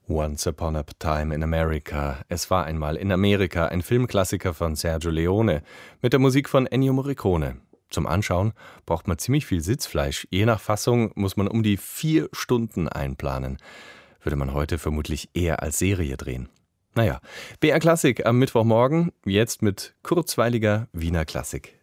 Once Upon a Time in America. Es war einmal in Amerika, ein Filmklassiker von Sergio Leone mit der Musik von Ennio Morricone. Zum Anschauen braucht man ziemlich viel Sitzfleisch. Je nach Fassung muss man um die 4 Stunden einplanen. Würde man heute vermutlich eher als Serie drehen. Naja, BR Klassik am Mittwochmorgen, jetzt mit kurzweiliger Wiener Klassik.